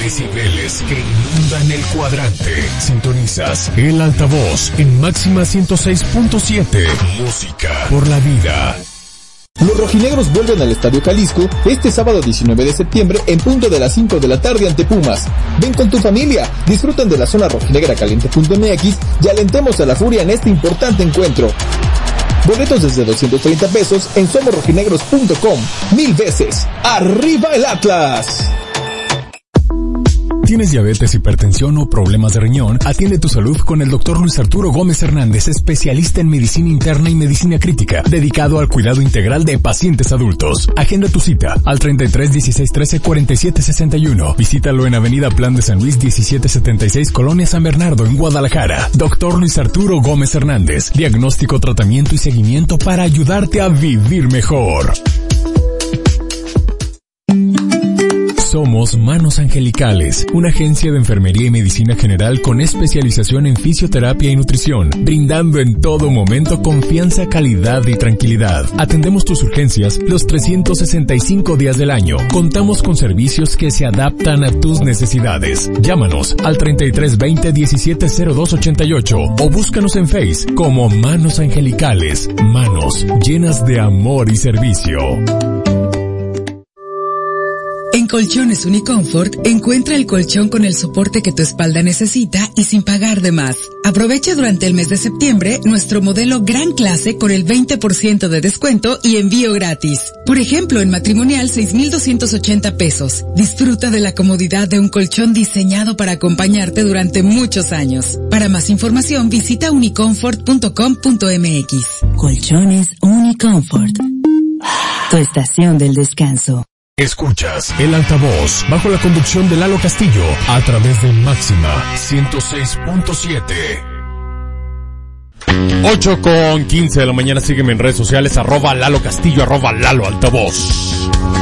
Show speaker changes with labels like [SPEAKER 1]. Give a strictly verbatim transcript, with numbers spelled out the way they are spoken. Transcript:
[SPEAKER 1] Decibeles que inundan el cuadrante. Sintonizas el altavoz en máxima ciento seis punto siete. Música por la vida.
[SPEAKER 2] Los rojinegros vuelven al Estadio Jalisco este sábado diecinueve de septiembre en punto de las cinco de la tarde ante Pumas. Ven con tu familia, disfruten de la zona rojinegra caliente punto m x y alentemos a la furia en este importante encuentro. Boletos desde doscientos treinta pesos en somos rojinegros punto com. Mil veces, ¡arriba el Atlas!
[SPEAKER 1] ¿Tienes diabetes, hipertensión o problemas de riñón? Atiende tu salud con el doctor Luis Arturo Gómez Hernández, especialista en medicina interna y medicina crítica, dedicado al cuidado integral de pacientes adultos. Agenda tu cita al treinta y tres dieciséis trece cuarenta y siete sesenta y uno. Visítalo en Avenida Plan de San Luis diecisiete setenta y seis, Colonia San Bernardo, en Guadalajara. Doctor Luis Arturo Gómez Hernández. Diagnóstico, tratamiento y seguimiento para ayudarte a vivir mejor. Somos Manos Angelicales, una agencia de enfermería y medicina general con especialización en fisioterapia y nutrición, brindando en todo momento confianza, calidad y tranquilidad. Atendemos tus urgencias los trescientos sesenta y cinco días del año. Contamos con servicios que se adaptan a tus necesidades. Llámanos al treinta y tres veinte diecisiete cero dos ochenta y ocho o búscanos en Face como Manos Angelicales. Manos llenas de amor y servicio.
[SPEAKER 3] En Colchones Uniconfort, encuentra el colchón con el soporte que tu espalda necesita y sin pagar de más. Aprovecha durante el mes de septiembre nuestro modelo Gran Clase con el veinte por ciento de descuento y envío gratis. Por ejemplo, en matrimonial seis mil doscientos ochenta pesos. Disfruta de la comodidad de un colchón diseñado para acompañarte durante muchos años. Para más información, visita uniconfort punto com punto m x.
[SPEAKER 4] Colchones Uniconfort. Tu estación del descanso.
[SPEAKER 1] Escuchas el altavoz bajo la conducción de Lalo Castillo a través de Máxima ciento seis punto siete.
[SPEAKER 5] ocho con quince de la mañana, sígueme en redes sociales, arroba Lalo Castillo, arroba Lalo Altavoz.